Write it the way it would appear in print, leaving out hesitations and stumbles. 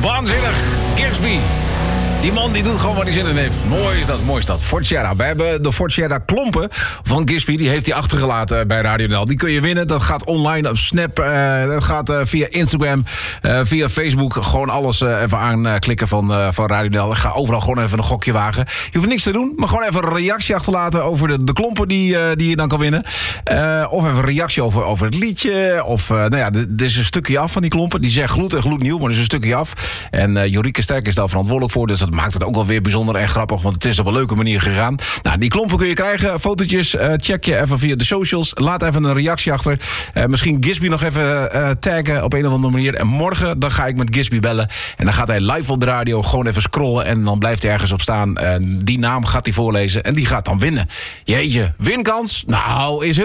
Waanzinnig. Girsby. Die man die doet gewoon wat hij zin in heeft. Mooi is dat. Ford Sierra. We hebben de Ford Sierra klompen van Girsby. Die heeft hij achtergelaten bij Radio NL. Die kun je winnen. Dat gaat online op Snap. Dat gaat via Instagram. Via Facebook. Gewoon alles even aanklikken van Radio NL. Ga overal gewoon even een gokje wagen. Je hoeft niks te doen. Maar gewoon even een reactie achterlaten over de klompen die je dan kan winnen. Of even een reactie over het liedje. Of dit is een stukje af van die klompen. Die zegt gloed en gloednieuw. Maar er is een stukje af. En Jorike Sterk is daar verantwoordelijk voor. Dus dat maakt het ook wel weer bijzonder en grappig, want het is op een leuke manier gegaan. Nou, die klompen kun je krijgen. Fotootjes, check je even via de socials. Laat even een reactie achter. Misschien Girsby nog even taggen op een of andere manier. En morgen dan ga ik met Girsby bellen. En dan gaat hij live op de radio gewoon even scrollen. En dan blijft hij ergens op staan. Die naam gaat hij voorlezen. En die gaat dan winnen. Jeetje, winkans? Nou, is heel